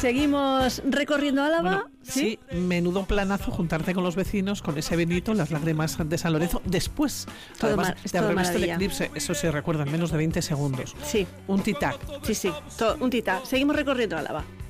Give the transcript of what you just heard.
Seguimos recorriendo Álava. Bueno, sí, menudo planazo juntarte con los vecinos, con ese Benito, las lágrimas de San Lorenzo, después, además, de haber visto el eclipse, eso se recuerda en menos de 20 segundos. Sí. Un tic-tac. Sí, un tic-tac. Seguimos recorriendo Álava.